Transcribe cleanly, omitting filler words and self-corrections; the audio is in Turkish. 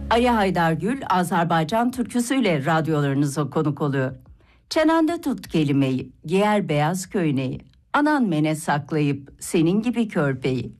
Ali Haydargül Azerbaycan türküsüyle radyolarınıza konuk oluyor. Çenende tut kelimeyi, giyer beyaz köyneyi, anan mene saklayıp senin gibi körpeyi.